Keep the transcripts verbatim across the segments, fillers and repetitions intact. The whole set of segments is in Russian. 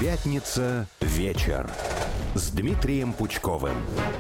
Пятница вечер с Дмитрием Пучковым.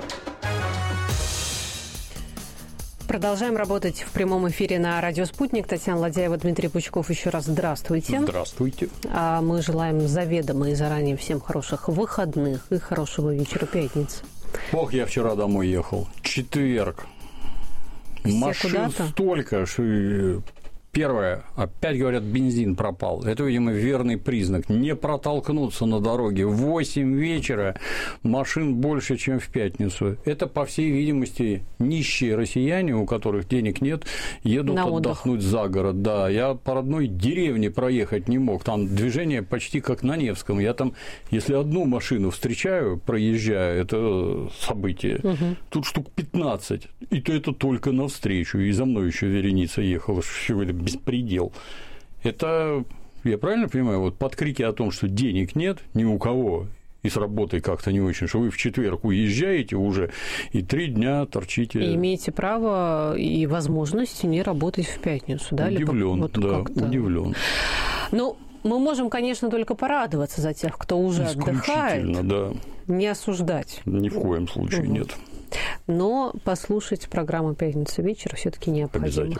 Продолжаем работать в прямом эфире на радио «Спутник». Татьяна Ладяева, Дмитрий Пучков. Еще раз здравствуйте. Здравствуйте. А мы желаем заведомо и заранее всем хороших выходных и хорошего вечера пятницы. Ох, я вчера домой ехал. Четверг. Все машин куда-то? Столько, что... Первое, опять говорят, бензин пропал. Это, видимо, верный признак. Не протолкнуться на дороге. В восемь вечера машин больше, чем в пятницу. Это, по всей видимости, нищие россияне, у которых денег нет, едут на отдохнуть отдых. за город. Да, я по родной деревне проехать не мог. Там движение почти как на Невском. Я там, если одну машину встречаю, проезжаю, это событие. Угу. Тут штук пятнадцать. И то это только навстречу. И за мной еще вереница ехала. Сегодня беспредел. Это, я правильно понимаю, вот под крики о том, что денег нет ни у кого, и с работой как-то не очень, что вы в четверг уезжаете уже и три дня торчите. И имеете право и возможность не работать в пятницу, да? Удивлен, вот да, удивлен. Ну, мы можем, конечно, только порадоваться за тех, кто уже отдыхает, да. Не осуждать. Ни в коем случае угу. нет. Но послушать программу «Пятница вечер» все-таки необходимо.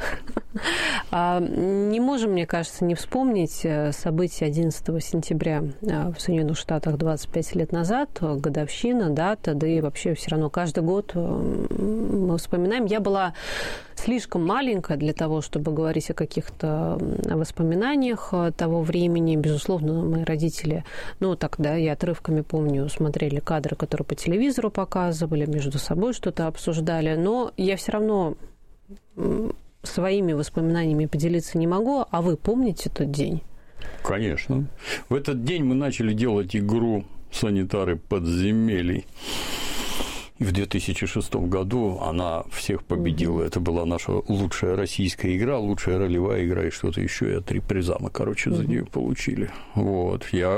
Не можем, мне кажется, не вспомнить события одиннадцатого сентября в Соединенных Штатах двадцать пять лет назад, годовщина, дата, да и вообще все равно каждый год мы вспоминаем. Я была слишком маленькая для того, чтобы говорить о каких-то воспоминаниях того времени. Безусловно, мои родители, ну, тогда я отрывками помню, смотрели кадры, которые по телевизору показывали, между собой что-то обсуждали, но я все равно своими воспоминаниями поделиться не могу. А вы помните тот день? Конечно. В этот день мы начали делать игру «Санитары подземелий». И в две тысячи шестом году она всех победила. Mm-hmm. Это была наша лучшая российская игра, лучшая ролевая игра и что-то еще. И три приза мы, короче, за mm-hmm. нее получили. Вот. Я,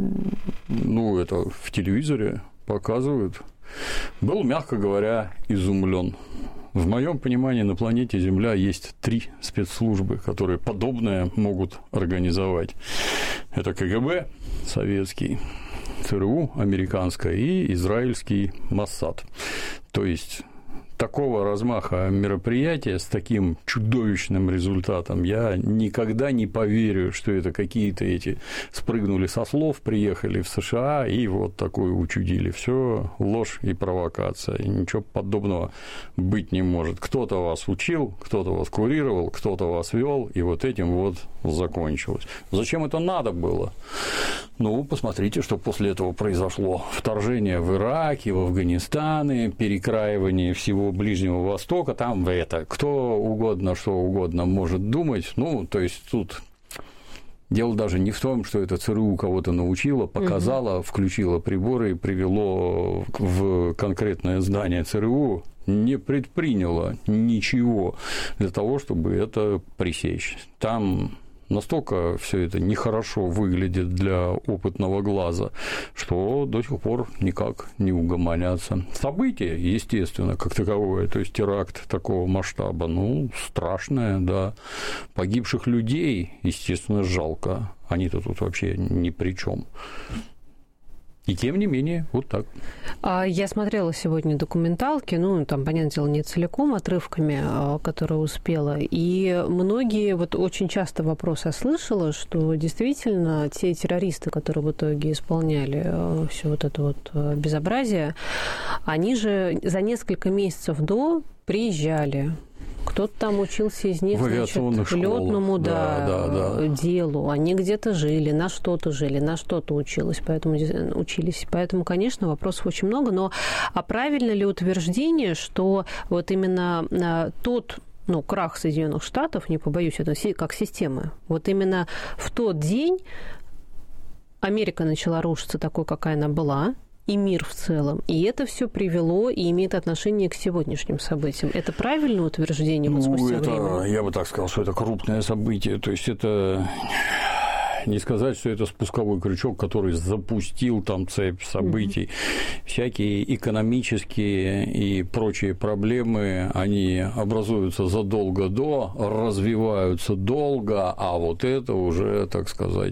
ну, это в телевизоре показывают. Был, мягко говоря, изумлен. В моем понимании, на планете Земля есть три спецслужбы, которые подобное могут организовать. Это КГБ советский, ЦРУ американское и израильский Моссад. То есть такого размаха мероприятия с таким чудовищным результатом я никогда не поверю, что это какие-то эти спрыгнули со слов, приехали в США и вот такое учудили. Все ложь и провокация. И ничего подобного быть не может. Кто-то вас учил, кто-то вас курировал, кто-то вас вел, и вот этим вот закончилось. Зачем это надо было? Ну, посмотрите, что после этого произошло. Вторжение в Ираке, в Афганистане, перекраивание всего Ближнего Востока, там это, кто угодно, что угодно может думать, ну, то есть тут дело даже не в том, что это ЦРУ кого-то научило, показало, угу. включило приборы и привело в конкретное здание ЦРУ, не предприняло ничего для того, чтобы это пресечь. Там настолько все это нехорошо выглядит для опытного глаза, что до сих пор никак не угомонятся. Событие, естественно, как таковое, то есть теракт такого масштаба, ну, страшное, да. Погибших людей, естественно, жалко. Они-то тут вообще ни при чем. И тем не менее, вот так. Я смотрела сегодня документалки, ну, там, понятное дело, не целиком, отрывками, которые успела, и многие, вот очень часто вопрос я слышала, что действительно те террористы, которые в итоге исполняли все вот это вот безобразие, они же за несколько месяцев до приезжали. Кто-то там учился из них, значит, лётному да, да, да. делу. Они где-то жили, на что-то жили, на что-то учились, поэтому, учились. Поэтому, конечно, вопросов очень много. Но а правильно ли утверждение, что вот именно тот, ну, крах Соединенных Штатов, не побоюсь, это как системы, вот именно в тот день Америка начала рушиться такой, какая она была, и мир в целом. И это все привело и имеет отношение к сегодняшним событиям. Это правильное утверждение? Ну, вот это, времени? Я бы так сказал, что это крупное событие. То есть это не сказать, что это спусковой крючок, который запустил там цепь событий. Mm-hmm. Всякие экономические и прочие проблемы, они образуются задолго до, развиваются долго, а вот это уже, так сказать,